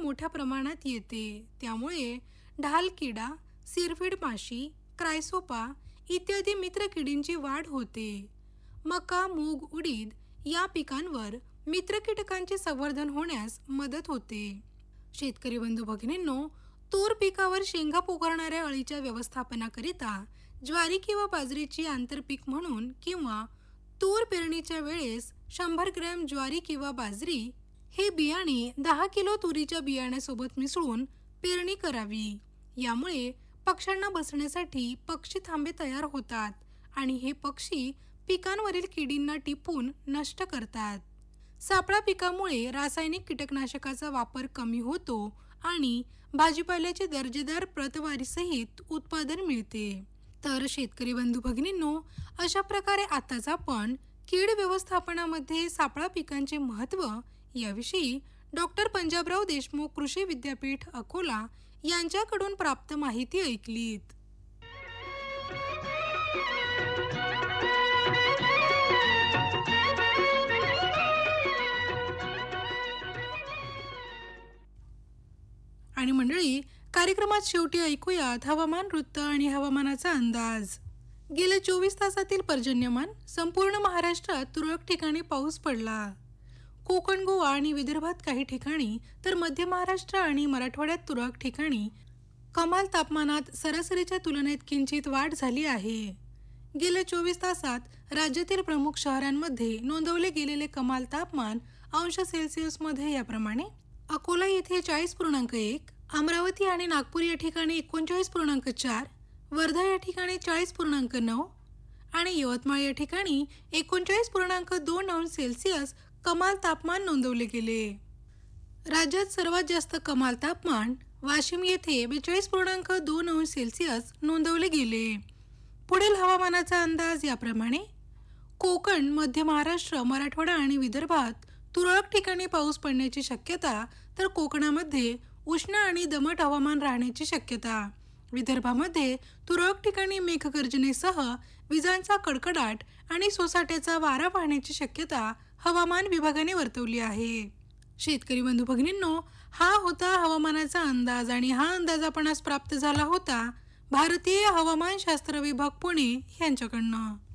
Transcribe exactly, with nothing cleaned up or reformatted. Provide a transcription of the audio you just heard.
मोठ्या प्रमाणात येते. त्यामुळे ढाल किडा, सिरफीड माशी, क्रायसोपा इत्यादी मित्र किडींची वाढ होते. मका, मूग, उडीद या पिकांवर मित्र कीटकांचे संवर्धन होण्यास मदत होते. शेतकरी बंधू भगिनींनो, तूर पिकावर शेंगा पोखरणाऱ्या अळीच्या व्यवस्थापनाकरिता ज्वारी किंवा बाजरीची आंतरपीक म्हणून किंवा तूर पेरणीच्या वेळेस शंभर ग्रॅम ज्वारी किंवा बाजरी हे बियाणे दहा किलो तुरीच्या बियाण्यासोबत मिसळून पेरणी करावी. यामुळे पक्ष्यांना बसण्यासाठी पक्षी थांबे तयार होतात आणि हे पक्षी पिकांवरील किडींना टिपून नष्ट करतात. सापळा पिकामुळे रासायनिक कीटकनाशकाचा वापर कमी होतो आणि भाजीपाल्याचे दर्जेदार प्रतवारीसहित उत्पादन मिळते. तर शेतकरी बंधू भगिनींनो, अशा प्रकारे आताच आपण कीड व्यवस्थापनामध्ये सापळा पिकांचे महत्त्व याविषयी डॉक्टर पंजाबराव देशमुख कृषी विद्यापीठ अकोला यांच्याकडून प्राप्त माहिती ऐकलीत. आणि मंडळी, कार्यक्रमात शेवटी ऐकूयात हवामान वृत्त आणि हवामानाचा अंदाज. गेल्या चोवीस तासातील पर्जन्यमान: संपूर्ण महाराष्ट्रात तुरळक ठिकाणी पाऊस पडला. कोकण, गोवा आणि विदर्भात काही ठिकाणी तर मध्य महाराष्ट्र आणि मराठवाड्यात तुरळक ठिकाणी कमाल तापमानात सरासरीच्या तुलनेत किंचित वाढ झाली आहे. गेल्या चोवीस तासात राज्यातील प्रमुख शहरांमध्ये नोंदवले गेलेले कमाल तापमान अंश सेल्सिअसमध्ये याप्रमाणे: अकोला येथे चाळीस पूर्णांक एक, अमरावती आणि नागपूर या ठिकाणी एकोणचाळीस पूर्णांक चार, वर्धा या ठिकाणी चाळीस पूर्णांक नऊ आणि यवतमाळ या ठिकाणी एकोणचाळीस पूर्णांक दोन अंश सेल्सिअस कमाल तापमान नोंदवले गेले. राज्यात सर्वात जास्त कमाल तापमान वाशिम येथे बेचाळीस पूर्णांक दोन अंश सेल्सिअस नोंदवले गेले. पुढील हवामानाचा अंदाज याप्रमाणे: कोकण, मध्य महाराष्ट्र, मराठवाडा आणि विदर्भात तुरळक ठिकाणी पाऊस पडण्याची शक्यता, तर कोकणामध्ये उष्ण आणि दमट हवामान राहण्याची शक्यता. विदर्भामध्ये तुरळक ठिकाणी मेघगर्जनेसह विजांचा कडकडाट आणि सोसाट्याचा वारा वाहण्याची शक्यता हवामान विभागाने वर्तवली आहे. शेतकरी बंधू भगिनींनो, हा होता हवामानाचा अंदाज आणि हा अंदाज आपणास प्राप्त झाला होता भारतीय हवामानशास्त्र विभाग पुणे यांच्याकडनं.